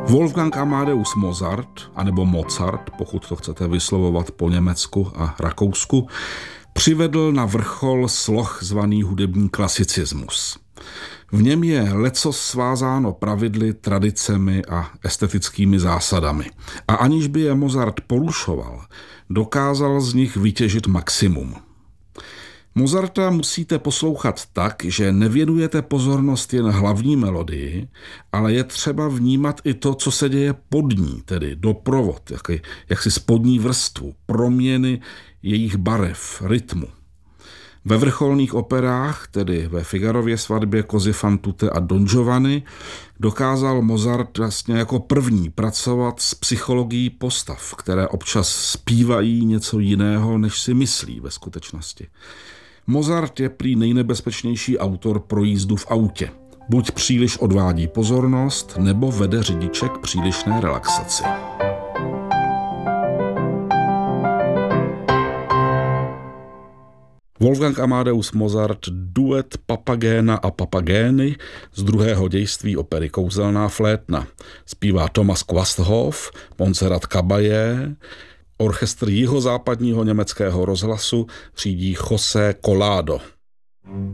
Wolfgang Amadeus Mozart, anebo Mozart, pokud to chcete vyslovovat po německu a rakousku, přivedl na vrchol sloh zvaný hudební klasicismus. V něm je lecos svázáno pravidly, tradicemi a estetickými zásadami. A aniž by je Mozart porušoval, dokázal z nich vytěžit maximum. Mozarta musíte poslouchat tak, že nevěnujete pozornost jen hlavní melodii, ale je třeba vnímat i to, co se děje pod ní, tedy doprovod, jaksi spodní vrstvu, proměny jejich barev, rytmu. Ve vrcholných operách, tedy ve Figarově svatbě, Così fan tutte a Don Giovanni, dokázal Mozart vlastně jako první pracovat s psychologií postav, které občas zpívají něco jiného, než si myslí ve skutečnosti. Mozart je prý nejnebezpečnější autor pro jízdu v autě. Buď příliš odvádí pozornost, nebo vede řidiče k přílišné relaxaci. Wolfgang Amadeus Mozart, duet Papagéna a Papagény z druhého dějství opery Kouzelná flétna. Zpívá Thomas Quasthoff, Montserrat Caballé, orchestr jihozápadního německého rozhlasu řídí José Collado.